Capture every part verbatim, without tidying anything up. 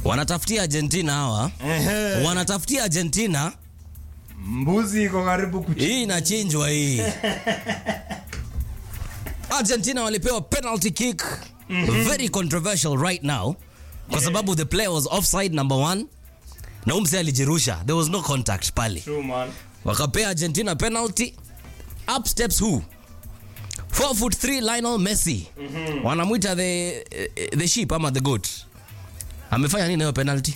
Wanatafutia Argentina hawa. Ehe. Wanatafutia Argentina. Mbuzi iko karibu kuchinjwa. Hii inachinjwa hii. Argentina walipewa penalty kick. Mm-hmm. Very controversial right now. Kwa sababu the player was offside number one. Na umse alijirusha. There was no contact pale. True man. Wakapea Argentina penalty. Up steps who? Four foot three Lionel Messi. Mm-hmm. Wanamuita the the sheep ama the goat. Amefanya nini hiyo penalty?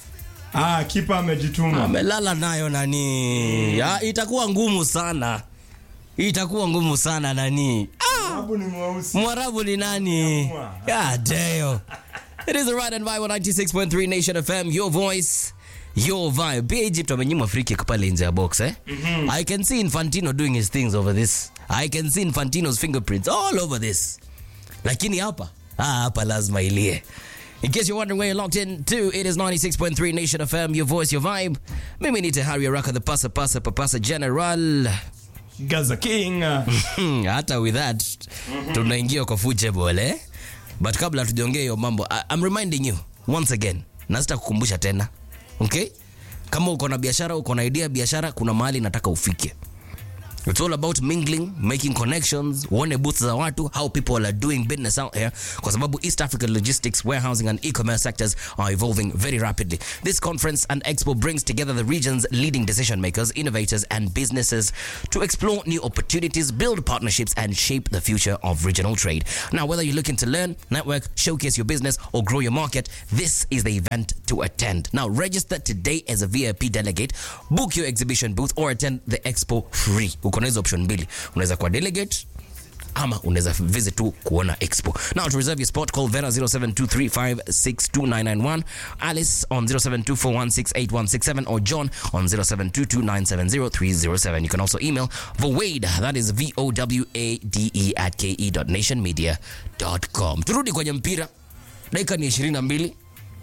Ah, kipa amejituma. Amelala nayo nani. Mm. Ya, itakuwa ngumu sana. Itakuwa ngumu sana nani. Mwarabu ni mweusi. Mwarabu ni nani? God damn. It is the Right and Vibe ninety-six point three Nation F M, your voice, your vibe. B Egypt wamenyima free kick pale nje ya box eh. Mm-hmm. I can see Infantino doing his things over this. I can see Infantino's fingerprints all over this. Lakini hapa, ah hapa lazima ilie. In case you're wondering where you're locked in to, it is ninety-six point three Nation F M, your voice, your vibe. Mimi ni Harry Araka, the pasa pasa papasa general. Gaza King. Hata with that, mm-hmm. tunaingia kwa football eh. But kabla tujiongee hiyo mambo, I'm reminding you once again. Na sita kukumbusha tena. Okay? Kama uko na biashara, uko na idea biashara, kuna mahali nataka ufike. It's all about mingling, making connections, uone booths za watu, how people are doing business out here. Kwa sababu East African logistics, warehousing and e-commerce sectors are evolving very rapidly. This conference and expo brings together the region's leading decision makers, innovators and businesses to explore new opportunities, build partnerships and shape the future of regional trade. Now, whether you're looking to learn, network, showcase your business or grow your market, this is the event to attend. Now, register today as a V I P delegate, book your exhibition booth or attend the expo free. Uko na hizo option mbili. Unaweza kwa delegate ama unaweza visit tu kuona expo. Now to reserve your spot, call Vera zero seven two three five six two nine nine one, Alice on zero seven two four one six eight one six seven or John on zero seven two two nine seven zero three zero seven. You can also email Vowade, that is V O W A D E at K E dot nation media dot com. Turudi kwenye mpira. Dakika ni ishirini na mbili.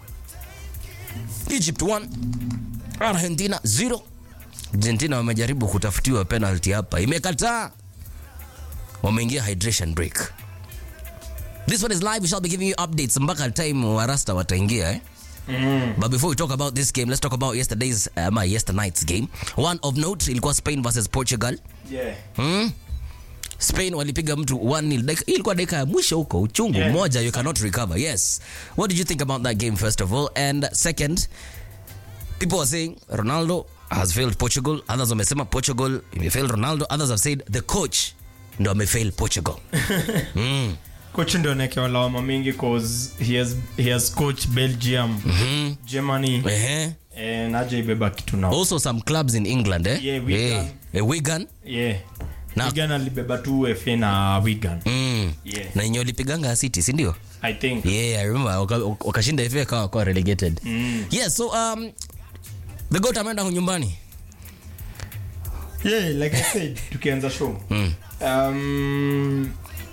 Egypt one, Argentina zero. Argentina wamejaribu kutafutiwa penalty hapa, imekataa. Wameingia hydration break. This one is live. We shall be giving you updates mpaka time warasta wataingia eh. Mm. But before we talk about this game, let's talk about yesterday's uh, my yesterday night's game. One of note ilikuwa Spain versus Portugal. Yeah. Hmm? Spain walipiga mtu one nil. Like, ilikuwa dakika ya mwisho huko, uchungu yeah. Moja you cannot recover. Yes. What did you think about that game first of all? And second, people are saying Ronaldo has failed Portugal. Others wamesema Portugal imefail Ronaldo. Others have said the coach ndo amefail Portugal. mm. Coach ndo anekewa lawama mingi cause he has he has coached Belgium, mm-hmm. Germany, uh-huh. and aje ibeba kitu nao. Also some clubs in England eh? Yeah, Wigan. Yeah. Eh, Wigan? Yeah. Na Wigan alibeba tu F A na Wigan. Mm. Yeah. Na inyo lipiganga City, si ndio? I think. Yeah, I remember wakashinda F A kwa kwa relegated. Mm. Yeah, so um the goat ameenda nyumbani. Yeah, like I said, tukianza show. Mm. Um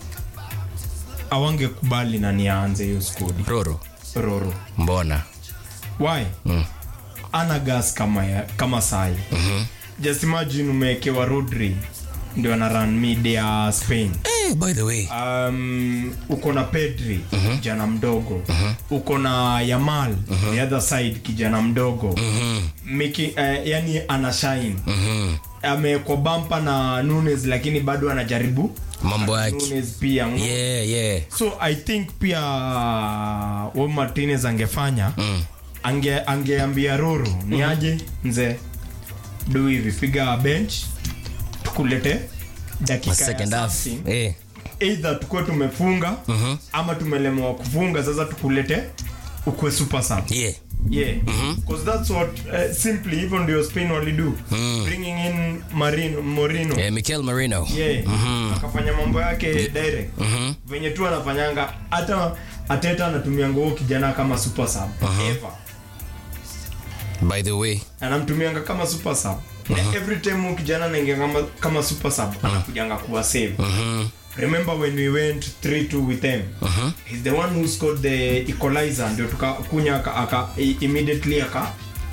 awange kubali na nianze hiyo squad. Roro. Roro. Mbona? Why? Mm. Ana gas kama ya, kama sai. Mhm. Just imagine umekewa Rodri ndio ana run mid ya Spain. Eh, by the way. Um uko na Pedri, uh-huh. kijana mdogo. Uh-huh. Uko na Yamal, uh-huh. the other side kijana mdogo. Uh-huh. Making uh, yani ana shine. Mhm. Amekuwa bumper na Nunes lakini bado anajaribu mambo yake. Nunes pia. Yeah, yeah. So I think pia uh, Martinez angefanya mm. ange angeambia Roro mm. ni aje nze do hivi figa bench tukulete dakika second half eh either tukue tumefunga uh-huh. ama tumelemewa kufunga sasa tukulete ukwe super sub. Yeah. Yeah. Mm-hmm. Because that's what uh, simply even ndio Spain wali do. Mm. Bringing in Marino Moreno. Yeah, Mikel Merino. Yeah. Mm-hmm. Akafanya mambo yake yeah. direct. Mm-hmm. Venye tu anafanyanga hata Ateta anatumia ngoo kijana kama super sub. Uh-huh. Ever. By the way, anamtumianga kama super sub. Uh-huh. Every time kijana anaingia kama kama super sub, uh-huh. anakujanga kuwa save. Mhm. Remember when we went three two with them? Uh-huh. He's the one who scored the equalizer ndio tukakunya aka, aka immediately aka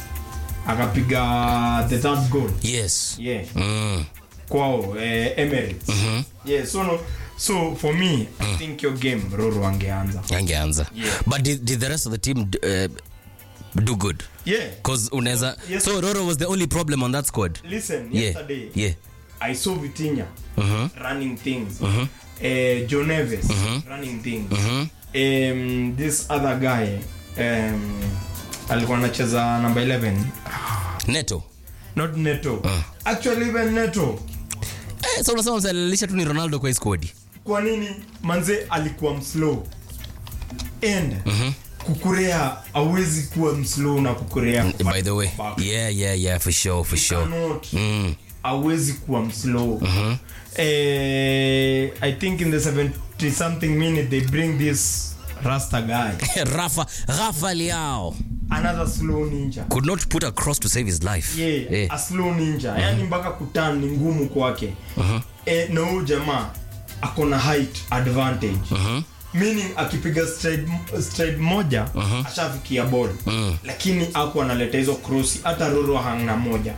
akapiga the third goal. Yes. Yeah. Mm. Kwao eh, Emirates. Uh-huh. Yeah, so no so for me mm. I think your game Roro angeanza. Angeanza. Yeah. But did, did the rest of the team uh, do good. Yeah. Cause unaweza Yes. so Roro was the only problem on that squad. Listen, Yeah. yesterday Yeah. I saw Vitinha Mhm. running things. Mhm. Uh, Joe Neves running things. Mhm. Um, this other guy um, alikuwa anacheza number eleven. Neto. Not Neto. Actually even Neto. Eh, so unasema msalilisha tu ni Ronaldo kwa hii squad. Kwa nini manze alikuwa mslow? And kukurea hawezi kuwa mslow na kukurea. By the way. Yeah, yeah, yeah, for sure, for sure. Cannot. Mm. Hawezi kuwa mslow. Eh, I think in the seventy something minute they bring this Rasta guy. Rafa, Rafa Leao Another slow ninja. could not put a cross to save his life. Yeah, Yeah. a slow ninja. Yani mpaka kutan ni ngumu kwake. Eh, na huyu jamaa akona height advantage. Meaning akipiga stride stride moja ashafikia ball. Lakini hapo analeta hizo cross hata Roro hangna moja.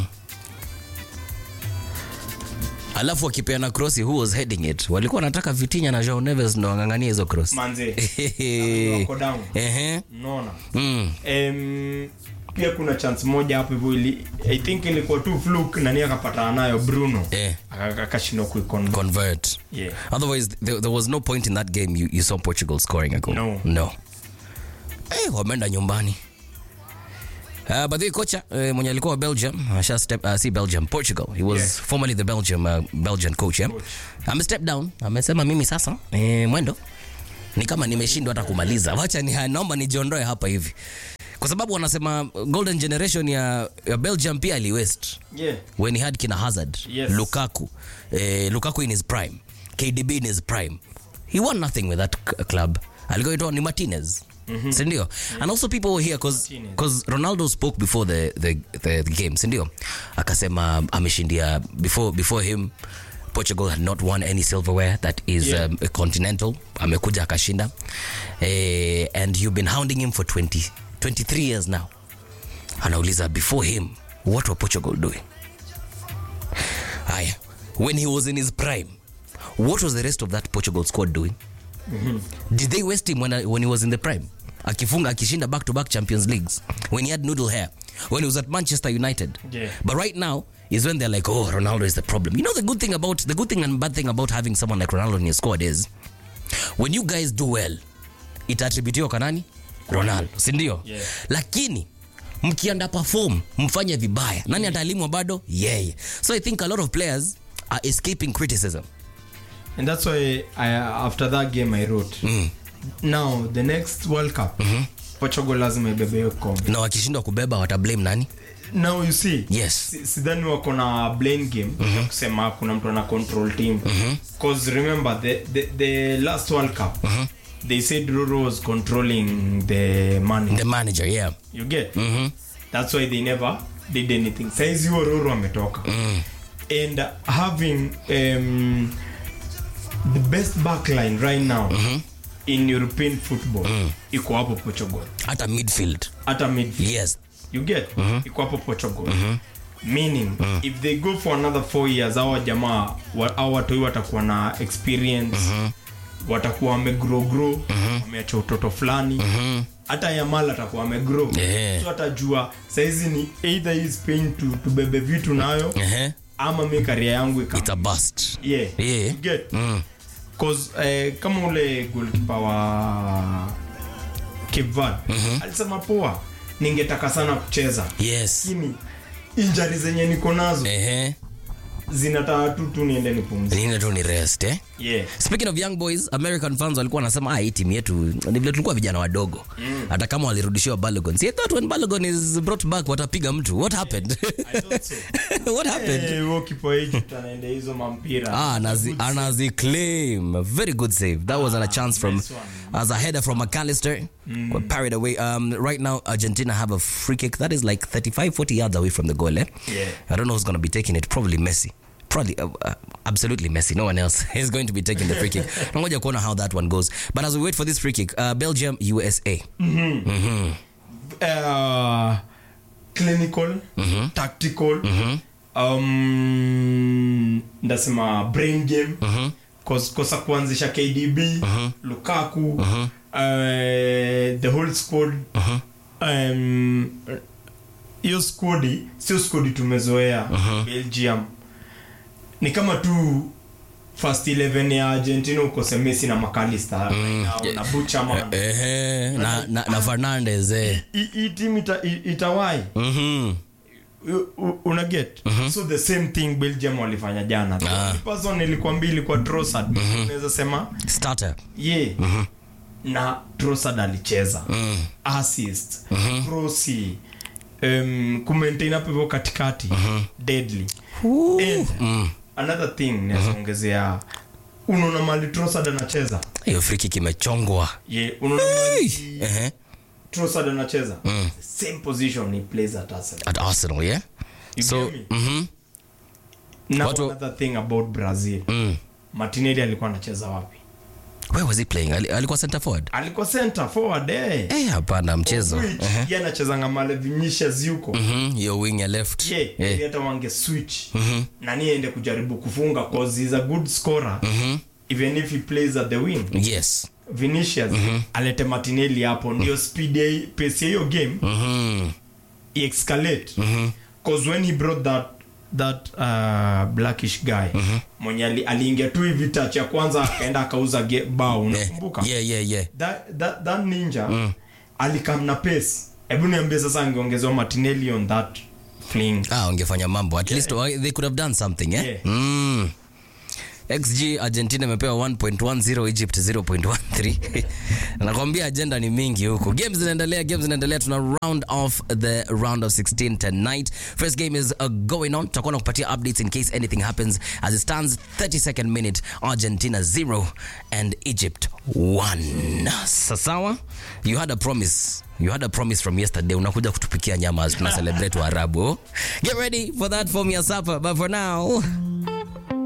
Alafu wakipeana cross, who was heading it? Walikuwa wanataka Vitinha na Joao Neves ndo wangangania hizo cross. Manze. Wako down. Ehe. Unaona? Mm. Um, pia kuna chance moja hapo hivyo ili I think ilikuwa tu fluke na nia akapata nayo Bruno. Eh. Akashindwa kuiconvert. Convert. Yeah. Otherwise there, there was no point in that game you, you saw Portugal scoring a goal. No. No. Eh, wameenda nyumbani. Uh, but the kocha uh, mwenye alikuwa Belgium, asha step uh, si Belgium, Portugal. He was Yeah. formerly the Belgium uh, Belgian coach, yeah. Coach. Ame step down, amesema mimi sasa eh, mwendo ni kama nimeshindwa hata kumaliza. Wacha ni naomba nijiondoe hapa hivi. Kwa sababu wanasema golden generation ya, ya Belgium pia ali waste. Yeah. When he had Kina Hazard, Yes. Lukaku, eh, Lukaku in his prime, K D B in his prime. He won nothing with that c- club. Alikuwa ni Martinez. Mm-hmm. Sindio? Mm-hmm. And also people were here cause, cause Ronaldo spoke before the, the, the, the game. Sindio? Akasema ameshindia before, before him Portugal had not won any silverware that is Yeah. um, a continental. Amekuja akashinda. Eh, and you've been hounding him for twenty, twenty-three years now. Anauliza before him, what were Portugal doing? Aya, when he was in his prime, what was the rest of that Portugal squad doing? Mm-hmm. Did they waste him when, uh, when he was in the prime? Akifunga, akishinda back-to-back Champions Leagues. When he had noodle hair. When he was at Manchester United. Yeah. But right now is when they're like, oh, Ronaldo is the problem. You know the good thing about, the good thing and bad thing about having someone like Ronaldo in your squad is, when you guys do well, itaattributiwa kwa nani? Ronaldo, si ndio? Yeah. Lakini mkianda perform, mfanye vibaya, nani atalimwa bado? Yeye. So I think a lot of players are escaping criticism. And that's why I, after that game I wrote. Mm. Now the next World Cup mm-hmm. Portugal lazima ibebe hiyo kombe. Na wakishindwa kubeba watablame nani? Now you see. Yes. Si- Sidhani wako na blame game mm-hmm. kusema kuna mtu ana control team. Mm-hmm. Cause remember the, the, the last World Cup mm-hmm. they said Roro was controlling the money. The manager, yeah. You get? Mm-hmm. That's why they never did anything. Saizi huo Roro ametoka. Mm. And having um, the best backline right now mm-hmm. in European football mm. iko hapo Portugal. Hata midfield. Hata midfield. Yes. You get? Mm-hmm. Iko hapo Portugal. Mm-hmm. Meaning mm. if they go for another four years hawa jamaa hawa watu watakuwa na experience mm-hmm. watakuwa wamegrow grow mm-hmm. wameacha utoto fulani mm-hmm. hata Yamal atakuwa amegrow Yeah. so atajua saizi ni either he is paying to, to bebe vitu nayo Uh-huh. ama mi career yangu ika It's a bust. yeah, Yeah. you get Mm. cause eh, kama ule goalkeeper wa Cape Verde mm-hmm. alisema poa ningetaka sana kucheza Yes. lakini injury zenye niko nazo Uh-huh. zinataka tu tu niende nipumzike. Nini tu ni rest, eh? Yeah. Speaking of young boys, American fans walikuwa wanasema ah, hii timu yetu ni vile tulikuwa vijana wadogo. Hata mm. kama walirudishiwa Balogun. See, I thought when Balogun is brought back watapiga mtu. What happened? I thought so. What happened? Eh, huo kipa hicho tanaenda hizo mampira. Ah, anazi, anazi claim. A very good save. That was ah, a chance from nice one. as a header from McAllister. Mm. Got carried away. Um, right now Argentina have a free kick that is like thirty-five forty yards away from the goal. Eh? Yeah. I don't know who's going to be taking it. Probably Messi. Probably uh, uh, absolutely Messi. No one else is going to be taking the free kick. Ngoja kuona how that one goes. But as we wait for this free kick, uh, Belgium U S A. Mm-hmm. Mm-hmm. Uh, clinical, mm-hmm. tactical, mm-hmm. um, ndasema brain game. Mm-hmm. Cause kosa kuanzisha K D B, mm-hmm. Lukaku, mm-hmm. uh, the whole squad. Mm-hmm. um hiyo squad sio squad tumezoea uh-huh. Belgium ni kama tu first eleven ya Argentina uko Messi na McAllister mm. na, na Buchama eh eh na na, na Fernandes eh hii team ita, itawai mhm una get uh-huh. So the same thing Belgium walifanya jana ah. Person ilikuwa mbili kwa Trossard uh-huh. Unaweza sema starter yeah uh-huh. Na Trossard alicheza uh-huh. Assist uh-huh. Crossy um kumaintain hapo katikati uh-huh. Deadly uh-huh. And uh-huh. Another thing naongezea uh-huh. Unaona mali Trossard anacheza hiyo free kick imechongwa yeah unaona mali eh Trossard anacheza mm. Same position he plays at Arsenal at Arsenal yeah you so mhm now what another thing about Brazil mm. Martinelli alikuwa anacheza wapi? Where was he playing? Alikuwa center forward? Alikuwa center forward eh. Eh hapana mchezo. Uh-huh. Yeye anacheza ngamale Vinicius yuko. Mhm yo wing ya left. Yeah, yeah. Hata wange switch. Mhm. Na ni aende kujaribu kufunga cause he's a good scorer. Mhm. Even if he plays at the wing. Yes. Vinicius mm-hmm. alete Martinelli hapo ndio speed pace hiyo game mhm escalate mhm cause when he brought that that uh, blackish guy mm-hmm. mwenye aliingia tu hivi touch ya kwanza akaenda akauza bao unakumbuka yeah yeah yeah that that, that ninja mm. alikam na pace hebu niambie sasa angeongezewa Martinelli on that fling ah ungefanya mambo at yeah. least they could have done something eh yeah. mm. X G Argentina imepewa one point one zero, Egypt zero point one three. Nakwambia agenda ni mingi huko. Games zinaendelea, games zinaendelea. Tuna round off the round of sixteen tonight. First game is uh, going on. Tutakuwa nakupatia updates in case anything happens. As it stands, thirty-second minute, Argentina zero and Egypt one. Sasawa, you had a promise. You had a promise from yesterday. Unakuja kutupikia nyama as tuna celebrate Waarabu. Get ready for that for me supper. But for now...